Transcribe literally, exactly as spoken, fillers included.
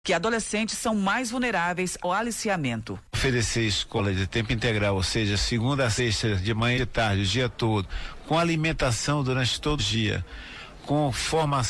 que adolescentes são mais vulneráveis ao aliciamento. Oferecer escola de tempo integral, ou seja, segunda a sexta, de manhã e de tarde, o dia todo, com alimentação durante todo o dia, com formação